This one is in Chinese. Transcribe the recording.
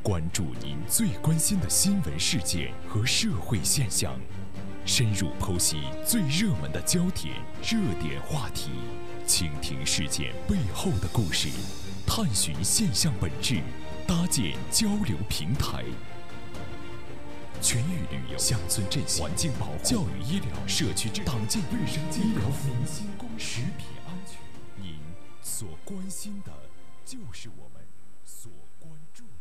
关注您最关心的新闻事件和社会现象，深入剖析最热门的焦点、热点话题，倾听事件背后的故事，探寻现象本质，搭建交流平台。全域旅游、乡村振兴、环境保护、教育医疗、社区党建卫生、医疗服务、食品安全，您所关心的，就是我们所关注的。